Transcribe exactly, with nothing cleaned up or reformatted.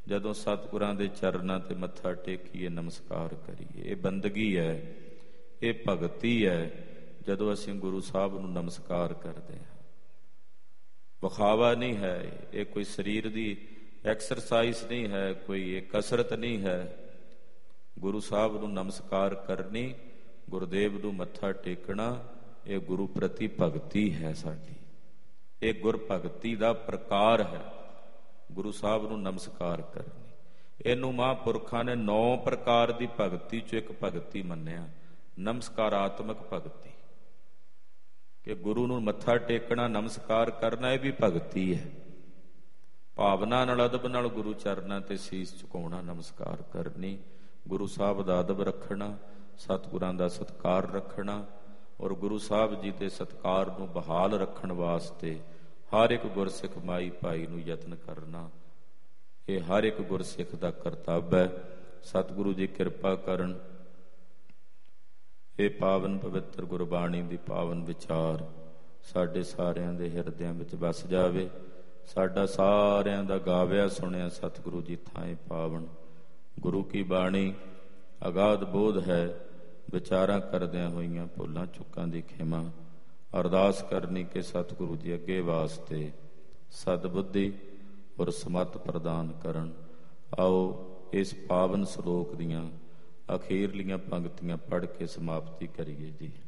ਜਦੋਂ ਸਤਿਗੁਰਾਂ ਦੇ ਚਰਨਾਂ ਤੇ ਮੱਥਾ ਟੇਕੀਏ, ਨਮਸਕਾਰ ਕਰੀਏ। ਇਹ ਬੰਦਗੀ ਹੈ, ਇਹ ਭਗਤੀ ਹੈ। ਜਦੋਂ ਅਸੀਂ ਗੁਰੂ ਸਾਹਿਬ ਨੂੰ ਨਮਸਕਾਰ ਕਰਦੇ ਹਾਂ, ਵਿਖਾਵਾ ਨਹੀਂ ਹੈ, ਇਹ ਕੋਈ ਸਰੀਰ ਦੀ ਐਕਸਰਸਾਈਜ਼ ਨਹੀਂ ਹੈ, ਕੋਈ ਇਹ ਕਸਰਤ ਨਹੀਂ ਹੈ। ਗੁਰੂ ਸਾਹਿਬ ਨੂੰ ਨਮਸਕਾਰ ਕਰਨੀ, ਗੁਰਦੇਵ ਨੂੰ ਮੱਥਾ ਟੇਕਣਾ, ਇਹ ਗੁਰੂ ਪ੍ਰਤੀ ਭਗਤੀ ਹੈ ਸਾਡੀ। ਇਹ ਗੁਰ ਭਗਤੀ ਦਾ ਪ੍ਰਕਾਰ ਹੈ, ਗੁਰੂ ਸਾਹਿਬ ਨੂੰ ਨਮਸਕਾਰ ਕਰਨੀ। ਇਹਨੂੰ ਮਹਾਂਪੁਰਖਾਂ ਨੇ ਨੌ ਪ੍ਰਕਾਰ ਦੀ ਭਗਤੀ ਚੋਂ ਇੱਕ ਭਗਤੀ ਮੰਨਿਆ, ਨਮਸਕਾਰਾਤਮਕ ਭਗਤੀ। ਕਿ ਗੁਰੂ ਨੂੰ ਮੱਥਾ ਟੇਕਣਾ, ਨਮਸਕਾਰ ਕਰਨਾ, ਇਹ ਵੀ ਭਗਤੀ ਹੈ। ਭਾਵਨਾ ਨਾਲ, ਅਦਬ ਨਾਲ ਗੁਰੂ ਚਰਨਾਂ ਤੇ ਸੀਸ ਝੁਕਾਉਣਾ, ਨਮਸਕਾਰ ਕਰਨੀ, ਗੁਰੂ ਸਾਹਿਬ ਦਾ ਅਦਬ ਰੱਖਣਾ, ਸਤਿਗੁਰਾਂ ਦਾ ਸਤਿਕਾਰ ਰੱਖਣਾ, ਔਰ ਗੁਰੂ ਸਾਹਿਬ ਜੀ ਦੇ ਸਤਿਕਾਰ ਨੂੰ ਬਹਾਲ ਰੱਖਣ ਵਾਸਤੇ ਹਰ ਇੱਕ ਗੁਰਸਿੱਖ ਮਾਈ ਭਾਈ ਨੂੰ ਯਤਨ ਕਰਨਾ, ਇਹ ਹਰ ਇੱਕ ਗੁਰਸਿੱਖ ਦਾ ਕਰਤੱਵ ਹੈ। ਸਤਿਗੁਰੂ ਜੀ ਕਿਰਪਾ ਕਰਨ, ਇਹ ਪਾਵਨ ਪਵਿੱਤਰ ਗੁਰਬਾਣੀ ਦੀ ਪਾਵਨ ਵਿਚਾਰ ਸਾਡੇ ਸਾਰਿਆਂ ਦੇ ਹਿਰਦਿਆਂ ਵਿੱਚ ਵਸ ਜਾਵੇ। ਸਾਡਾ ਸਾਰਿਆਂ ਦਾ ਗਾਵਿਆ ਸੁਣਿਆ ਸਤਿਗੁਰੂ ਜੀ ਥਾਂ ਪਾਵਨ। ਗੁਰੂ ਕੀ ਬਾਣੀ ਅਗਾਧ ਬੋਧ ਹੈ, ਵਿਚਾਰਾਂ ਕਰਦਿਆਂ ਹੋਈਆਂ ਭੁੱਲਾਂ ਚੁੱਕਾਂ ਦੀ ਖਿਮਾ। ਅਰਦਾਸ ਕਰਨੀ ਕਿ ਸਤਿਗੁਰੂ ਜੀ ਅੱਗੇ ਵਾਸਤੇ ਸਦਬੁੱਧੀ ਔਰ ਸਮੱਤ ਪ੍ਰਦਾਨ ਕਰਨ। ਆਓ ਇਸ ਪਾਵਨ ਸ਼ਲੋਕ ਦੀਆਂ ਅਖੀਰਲੀਆਂ ਪੰਕਤੀਆਂ ਪੜ੍ਹ ਕੇ ਸਮਾਪਤੀ ਕਰੀਏ ਜੀ।